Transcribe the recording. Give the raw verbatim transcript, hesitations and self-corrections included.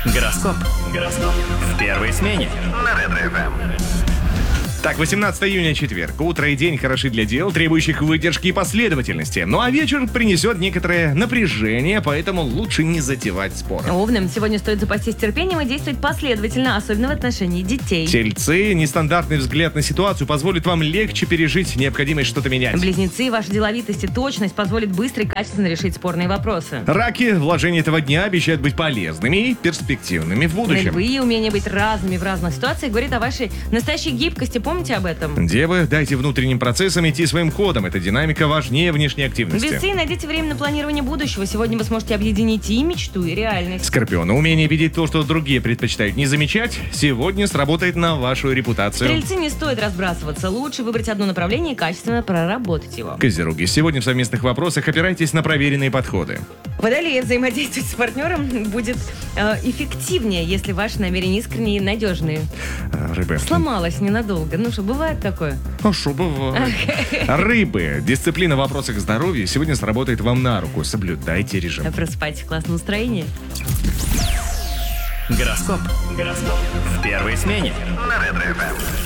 Гороскоп. Гороскоп. В первой смене. На Ретро-эф эм. Так, восемнадцатого июня, четверг. Утро и день хороши для дел, требующих выдержки и последовательности. Ну а вечер принесет некоторое напряжение, поэтому лучше не затевать споры. Овнам сегодня стоит запастись терпением и действовать последовательно, особенно в отношении детей. Тельцы, нестандартный взгляд на ситуацию позволит вам легче пережить необходимость что-то менять. Близнецы, ваша деловитость и точность позволит быстро и качественно решить спорные вопросы. Раки, вложения этого дня обещают быть полезными и перспективными в будущем. Львы, умение быть разными в разных ситуациях говорит о вашей настоящей гибкости. Помните об этом? Девы, дайте внутренним процессам идти своим ходом. Эта динамика важнее внешней активности. Весы, найдите время на планирование будущего. Сегодня вы сможете объединить и мечту, и реальность. Скорпионы, умение видеть то, что другие предпочитают не замечать, сегодня сработает на вашу репутацию. Стрельцы, не стоит разбрасываться. Лучше выбрать одно направление и качественно проработать его. Козероги, сегодня в совместных вопросах опирайтесь на проверенные подходы. Водолеи, взаимодействовать с партнером будет э, эффективнее, если ваши намерения искренние и надежные. Рыбы. Сломалась ненадолго. Ну что, бывает такое? А шо бывает? Рыбы, дисциплина в вопросах здоровья сегодня сработает вам на руку. Соблюдайте режим. Просыпайтесь в классном настроении. Гороскоп. Гороскоп. В первой смене. На Ретро-эф эм.